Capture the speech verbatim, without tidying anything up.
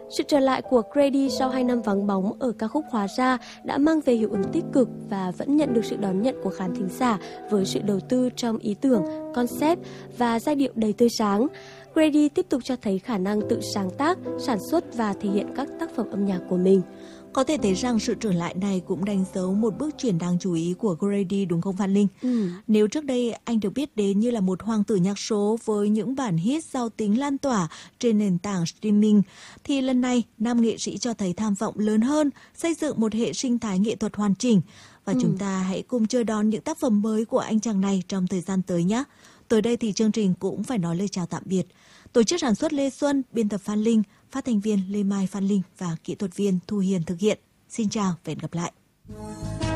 Sự trở lại của Grady sau hai năm vắng bóng ở ca khúc Hóa Ra đã mang về hiệu ứng tích cực và vẫn nhận được sự đón nhận của khán thính giả với sự đầu tư trong ý tưởng, concept và giai điệu đầy tươi sáng. Grady tiếp tục cho thấy khả năng tự sáng tác, sản xuất và thể hiện các tác phẩm âm nhạc của mình. Có thể thấy rằng sự trở lại này cũng đánh dấu một bước chuyển đáng chú ý của Grady đúng không Phan Linh? Ừ. Nếu trước đây anh được biết đến như là một hoàng tử nhạc số với những bản hit giàu tính lan tỏa trên nền tảng streaming, thì lần này nam nghệ sĩ cho thấy tham vọng lớn hơn, xây dựng một hệ sinh thái nghệ thuật hoàn chỉnh. Và ừ. chúng ta hãy cùng chờ đón những tác phẩm mới của anh chàng này trong thời gian tới nhé. Tới đây thì chương trình cũng phải nói lời chào tạm biệt. Tổ chức sản xuất Lê Xuân, biên tập Phan Linh, phát thanh viên Lê Mai Phan Linh và kỹ thuật viên Thu Hiền thực hiện. Xin chào và hẹn gặp lại.